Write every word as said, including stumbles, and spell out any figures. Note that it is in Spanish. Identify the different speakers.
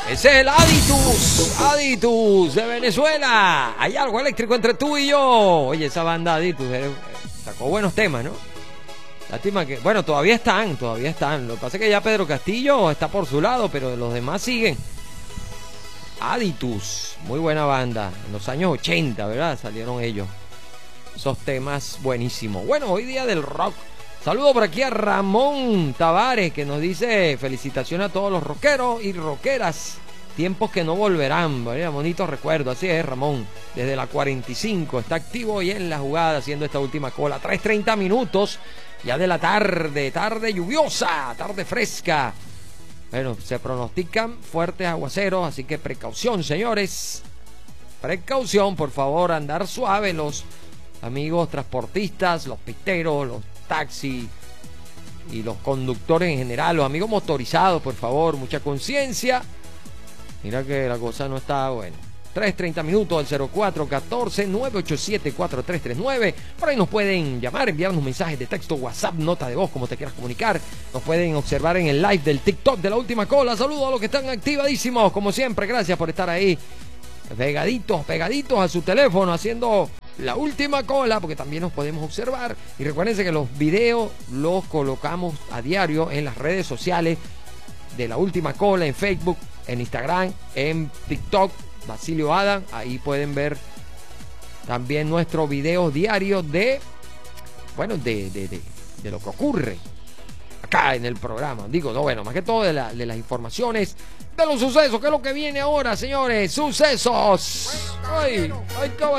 Speaker 1: Ese es el Aditus, Aditus de Venezuela. Hay algo eléctrico entre tú y yo. Oye, esa banda Aditus eh, sacó buenos temas, ¿no? Lástima que, bueno, todavía están, todavía están. Lo que pasa es que ya Pedro Castillo está por su lado, pero los demás siguen. Aditus, muy buena banda. En los años ochenta, ¿verdad? Salieron ellos. Esos temas buenísimos. Bueno, hoy día del rock. Saludo por aquí a Ramón Tavares, que nos dice felicitaciones a todos los rockeros y rockeras. Tiempos que no volverán, ¿verdad? Bonito recuerdo. Así es, Ramón. Desde la cuarenta y cinco está activo y en la jugada haciendo esta última cola. tres treinta minutos ya de la tarde. Tarde lluviosa, tarde fresca. Bueno, se pronostican fuertes aguaceros, así que precaución, señores. Precaución, por favor, andar suave los amigos transportistas, los pisteros, los taxis y los conductores en general, los amigos motorizados, por favor, mucha conciencia. Mira que la cosa no está buena. tres treinta minutos al cero cuatro uno cuatro nueve ocho siete cuatro tres tres nueve. Por ahí nos pueden llamar, enviarnos mensajes de texto, WhatsApp, nota de voz, como te quieras comunicar. Nos pueden observar en el live del TikTok de La Última Cola. Saludos a los que están activadísimos, como siempre, gracias por estar ahí. Pegaditos, pegaditos a su teléfono, haciendo La Última Cola, porque también nos podemos observar. Y recuérdense que los videos los colocamos a diario en las redes sociales de La Última Cola, en Facebook, en Instagram, en TikTok, Basilio Adam. Ahí pueden ver también nuestros videos diarios de, bueno, de, de, de, de lo que ocurre acá en el programa. Digo, no, bueno, más que todo de, la, de las informaciones, de los sucesos, que es lo que viene ahora, señores. ¡Sucesos! ¡Ay, ay, caballo!